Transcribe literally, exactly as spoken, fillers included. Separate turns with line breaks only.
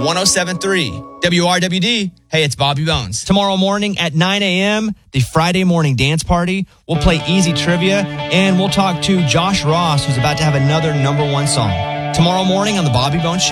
one oh seven point three. W R W D, hey, it's Bobby Bones.
Tomorrow morning at nine a.m., the Friday morning dance party. We'll play easy trivia, and we'll talk to Josh Ross, who's about to have another number one song. Tomorrow morning on the Bobby Bones Show.